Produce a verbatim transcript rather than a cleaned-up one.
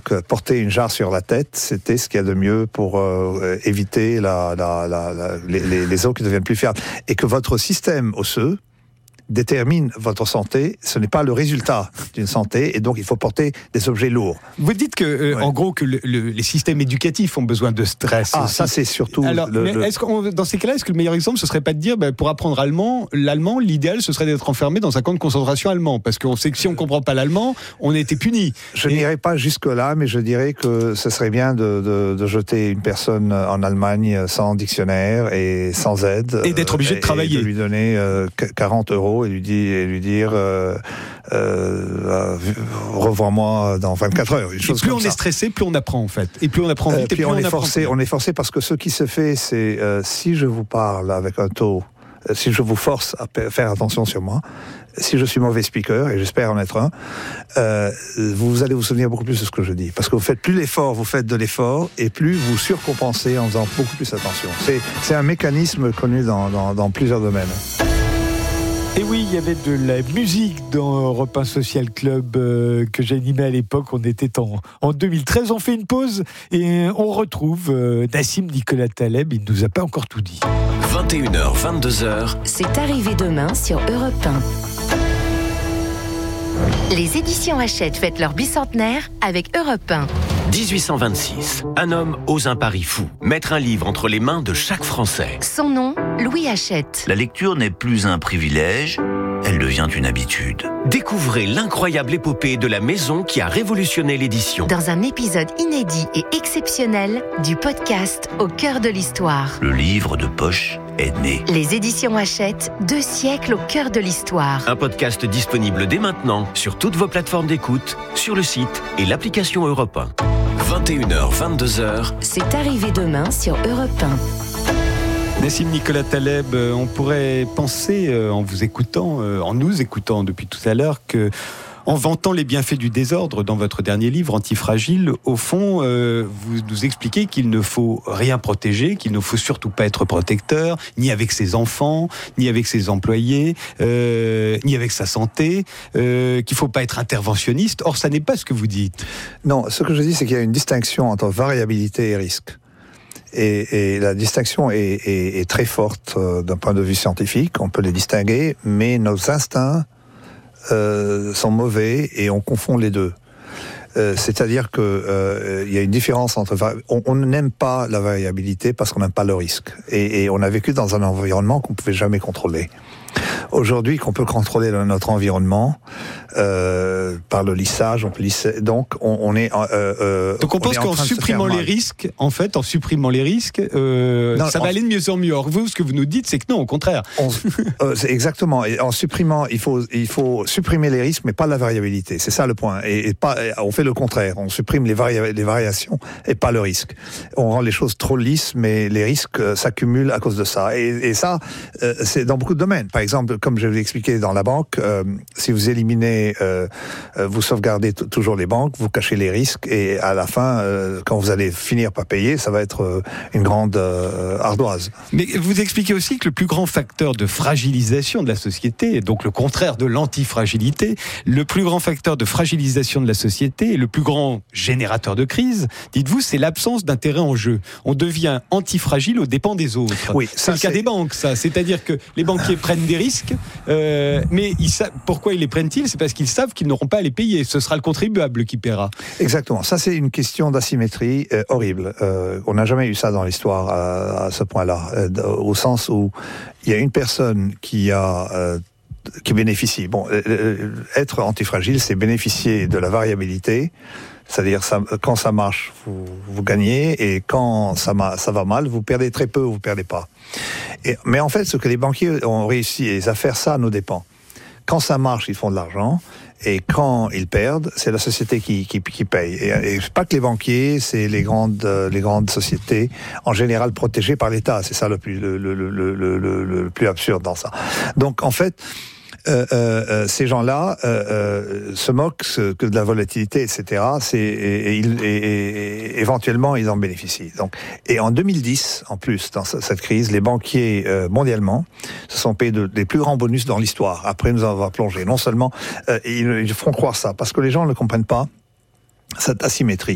donc, porter une jarre sur la tête, c'était ce qu'il y a de mieux pour euh, éviter la, la, la, la, les, les, les os qui deviennent plus fiables. Et que votre système osseux détermine votre santé, ce n'est pas le résultat d'une santé, et donc il faut porter des objets lourds. Vous dites que, euh, ouais. en gros, que le, le, les systèmes éducatifs ont besoin de stress. Ah, aussi. ça c'est surtout... Alors, le, mais le... est-ce qu'on, dans ces cas-là, est-ce que le meilleur exemple, ce serait pas de dire, ben, pour apprendre allemand, l'allemand, l'idéal, ce serait d'être enfermé dans un camp de concentration allemand, parce qu'on sait que si on comprend pas l'allemand, on a été puni. Je et... n'irai pas jusque-là, mais je dirais que ce serait bien de, de, de jeter une personne en Allemagne sans dictionnaire et sans aide. Et d'être obligé euh, de travailler. Et de lui donner euh, quarante euros et lui dire... Et lui dire euh, euh, revois-moi dans vingt-quatre heures. Une chose et plus comme on ça. est stressé, plus on apprend en fait. Et plus on apprend vite, Euh, et puis plus on, on, est apprend. forcé, on est forcé parce que ce qui se fait, c'est euh, si je vous parle avec un taux, euh, si je vous force à p- faire attention sur moi, si je suis mauvais speaker, et j'espère en être un, euh, vous allez vous souvenir beaucoup plus de ce que je dis. Parce que vous faites plus l'effort, vous faites de l'effort, et plus vous surcompensez en faisant beaucoup plus attention. C'est, c'est un mécanisme connu dans, dans, dans plusieurs domaines. Et oui, il y avait de la musique dans Europe un Social Club euh, que j'animais à l'époque. On était en, en deux mille treize. On fait une pause et on retrouve euh, Nassim Nicolas Taleb. Il ne nous a pas encore tout dit. vingt et une heures, vingt-deux heures. C'est arrivé demain sur Europe un. Les éditions Hachette fêtent leur bicentenaire avec Europe un. dix-huit cent vingt-six. Un homme ose un pari fou. Mettre un livre entre les mains de chaque Français. Son nom, Louis Hachette. La lecture n'est plus un privilège, elle devient une habitude. Découvrez l'incroyable épopée de la maison qui a révolutionné l'édition. Dans un épisode inédit et exceptionnel du podcast Au cœur de l'histoire. Le livre de poche est né. Les éditions Hachette, deux siècles au cœur de l'histoire. Un podcast disponible dès maintenant sur toutes vos plateformes d'écoute, sur le site et l'application Europe un. vingt et une heures, vingt-deux heures. C'est arrivé demain sur Europe un. Nassim Nicolas Taleb, on pourrait penser, en vous écoutant, en nous écoutant depuis tout à l'heure, que en vantant les bienfaits du désordre dans votre dernier livre, Antifragile, au fond, euh, vous nous expliquez qu'il ne faut rien protéger, qu'il ne faut surtout pas être protecteur, ni avec ses enfants, ni avec ses employés, euh, ni avec sa santé, euh, qu'il ne faut pas être interventionniste. Or, ça n'est pas ce que vous dites. Non, ce que je dis, c'est qu'il y a une distinction entre variabilité et risque. Et, et la distinction est, est, est très forte euh, d'un point de vue scientifique, on peut les distinguer, mais nos instincts euh, sont mauvais et on confond les deux. Euh, c'est-à-dire que euh, il y a une différence entre... On, on n'aime pas la variabilité parce qu'on n'aime pas le risque. Et, et on a vécu dans un environnement qu'on ne pouvait jamais contrôler. Aujourd'hui, qu'on peut contrôler notre environnement euh, par le lissage, on peut lisser, donc on, on est. Euh, euh, donc on, on pense qu'en supprimant les risques, en fait, en supprimant les risques, euh, non, ça va aller de mieux en mieux. Or vous, ce que vous nous dites, c'est que non, au contraire. On, euh, c'est exactement. Et en supprimant, il faut, il faut supprimer les risques, mais pas la variabilité. C'est ça le point. Et, et pas, on fait le contraire. On supprime les, vari- les variations et pas le risque. On rend les choses trop lisses, mais les risques euh, s'accumulent à cause de ça. Et, et ça, euh, c'est dans beaucoup de domaines. Par exemple, comme je vous l'ai expliqué dans la banque, euh, si vous éliminez, euh, euh, vous sauvegardez t- toujours les banques, vous cachez les risques, et à la fin, euh, quand vous allez finir par payer, ça va être euh, une grande euh, ardoise. Mais vous expliquez aussi que le plus grand facteur de fragilisation de la société, et donc le contraire de l'antifragilité, le plus grand facteur de fragilisation de la société et le plus grand générateur de crise, dites-vous, c'est l'absence d'intérêt en jeu. On devient antifragile aux dépens des autres. Oui, c'est ça, le cas c'est... des banques, ça. C'est-à-dire que les banquiers prennent des risques, euh, mais ils savent, pourquoi ils les prennent-ils ? C'est parce qu'ils savent qu'ils n'auront pas à les payer. Ce sera le contribuable qui paiera. Exactement. Ça, c'est une question d'asymétrie euh, horrible. Euh, on n'a jamais eu ça dans l'histoire à, à ce point-là, euh, au sens où il y a une personne qui a euh, qui bénéficie. Bon, euh, être antifragile, c'est bénéficier de la variabilité. C'est-à-dire, ça, quand ça marche, vous, vous gagnez, et quand ça, ça va mal, vous perdez très peu ou vous perdez pas. Et, mais en fait, ce que les banquiers ont réussi à faire, ça nous dépend. Quand ça marche, ils font de l'argent, et quand ils perdent, c'est la société qui, qui, qui paye. Et, et pas que les banquiers, c'est les grandes, les grandes sociétés, en général protégées par l'État. C'est ça le plus, le, le, le, le, le, le plus absurde dans ça. Donc, en fait, Euh, euh, ces gens-là euh, euh, se moquent que de la volatilité, et cetera. C'est, et, et, et, et éventuellement, ils en bénéficient. Donc, et en deux mille dix, en plus, dans cette crise, les banquiers euh, mondialement se sont payés de, des plus grands bonus dans l'histoire. Après nous avoir plongé. Non seulement, euh, ils, ils font croire ça, parce que les gens ne comprennent pas cette asymétrie.